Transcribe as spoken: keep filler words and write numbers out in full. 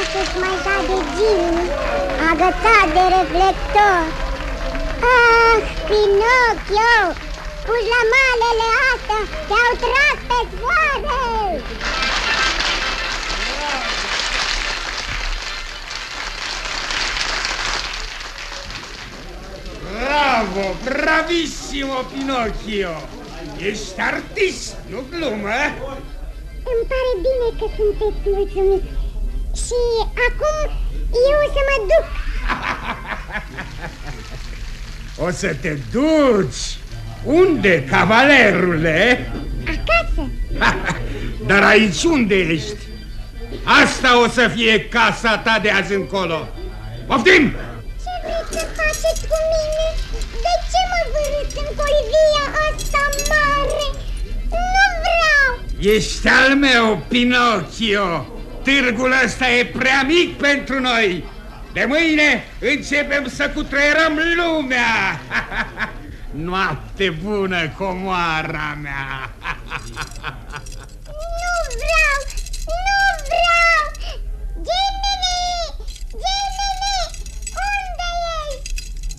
să-ți mai cade Jimmy, agățat de reflector. Ah, Pinocchio, pușlamalele astea te-au tras pe zboare! Bravo, bravissimo, Pinocchio! Ești artist, nu glumă? Îmi pare bine că sunteți mulțumit. Și acum eu o să mă duc. O să te duci? Unde, cavalerule? Acasă. Dar aici unde ești? Asta o să fie casa ta de azi încolo. Poftim! Ce vreți să faceți cu mine? De ce mă vârâți în colivia asta mare? Nu vreau! Ești al meu, Pinocchio. Târgul ăsta e prea mic pentru noi. De mâine începem să cutreierăm lumea. Noapte bună, comoara mea. Nu vreau!